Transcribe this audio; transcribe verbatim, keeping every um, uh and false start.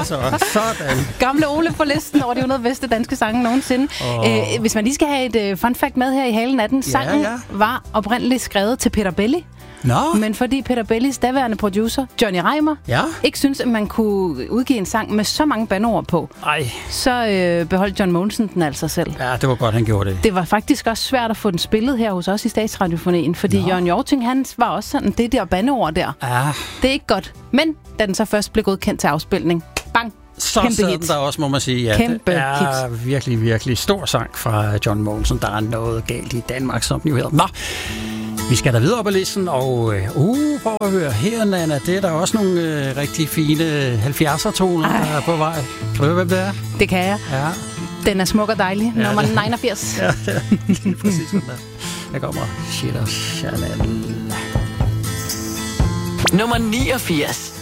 så. Sådan. Gamle Ole på listen over de hundrede bedste danske sange nogensinde. Oh. Æ, hvis man lige skal have et uh, fun fact med her i halen af den. Sangen ja, ja. var oprindeligt skrevet til Peter Belli. Nå. Men fordi Peter Bellis daværende producer, Johnny Reimer, ja. ikke synes, at man kunne udgive en sang med så mange bandeord på, Ej. så øh, beholdt John Mogensen den altså selv. Ja, det var godt, han gjorde det. Det var faktisk også svært at få den spillet her hos os i Statsradiofonien, fordi Nå. Jørgen Hjorting, han var også sådan, det der bandeord der. Ja. Det er ikke godt. Men da den så først blev godkendt til afspilning, bang! Så kæmpe sad hit. den der også, må man sige. Ja, kæmpe det er hit. virkelig, virkelig stor sang fra John Mogensen. Der er noget galt i Danmark, som den jo hedder. Nå, vi skal da videre op ad listen, og uh, prøv at høre her, Nana. Det er der også nogle øh, rigtig fine halvfjerdser-toner, der er på vej. Kan du høre, hvem det er? Det kan jeg. Ja. Den er smuk og dejlig. Ja, nummer niogfirs. Ja, det er præcis sådan der. Der kommer Shit og Chanel. Nummer niogfirs.